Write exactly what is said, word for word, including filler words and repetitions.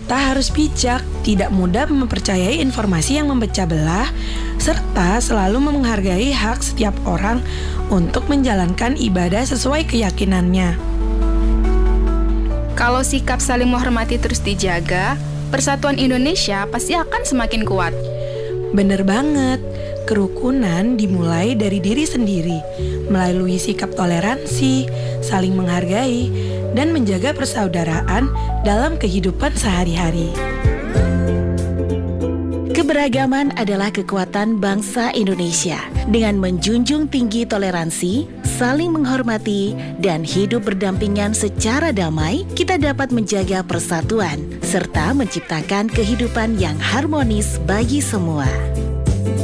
Kita harus bijak, tidak mudah mempercayai informasi yang memecah belah, serta selalu menghargai hak setiap orang untuk menjalankan ibadah sesuai keyakinannya. Kalau sikap saling menghormati terus dijaga, persatuan Indonesia pasti akan semakin kuat. Bener banget, kerukunan dimulai dari diri sendiri, melalui sikap toleransi, saling menghargai, dan menjaga persaudaraan dalam kehidupan sehari-hari. Keberagaman adalah kekuatan bangsa Indonesia. Dengan menjunjung tinggi toleransi, saling menghormati, dan hidup berdampingan secara damai, kita dapat menjaga persatuan serta menciptakan kehidupan yang harmonis bagi semua.